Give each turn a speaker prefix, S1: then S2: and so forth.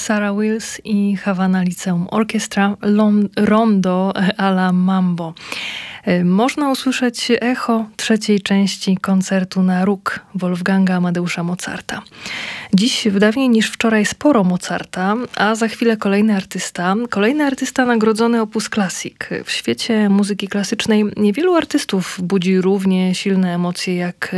S1: Sarah Wills i Havana Liceum Orchestra Rondo alla Mambo. Można usłyszeć echo trzeciej części koncertu na róg Wolfganga Amadeusza Mozarta. Dziś w dawniej niż wczoraj sporo Mozarta, a za chwilę kolejny artysta nagrodzony Opus Classic. W świecie muzyki klasycznej niewielu artystów budzi równie silne emocje jak